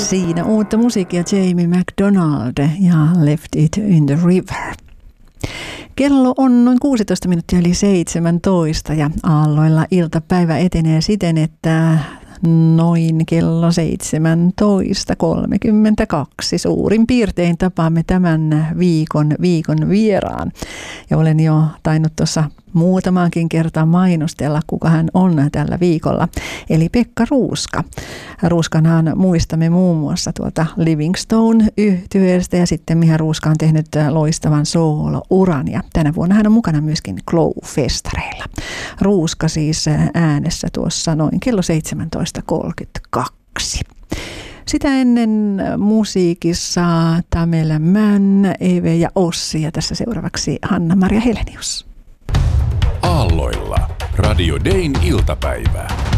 Siinä uutta musiikkia Jamie McDonald ja Left It in the River. Kello on noin 16 minuuttia yli 17 ja aalloilla iltapäivä etenee siten, että noin kello 17.32 suurin piirtein tapaamme tämän viikon vieraan. Ja olen jo tainnut tuossa muutamaankin kertaa mainostella, kuka hän on tällä viikolla. Eli Pekka Ruuska. Ruuskanhan muistamme muun muassa tuolta Livingstone-yhtyeestä ja sitten Miha Ruuska on tehnyt loistavan soolouran. Ja tänä vuonna hän on mukana myöskin Glow-festareilla. Ruuska siis äänessä tuossa noin kello 17.32. Sitä ennen musiikissa Tamela Mann, Eve ja Ossi ja tässä seuraavaksi Hanna-Maria Helenius. Aalloilla Radio Dayn iltapäivää.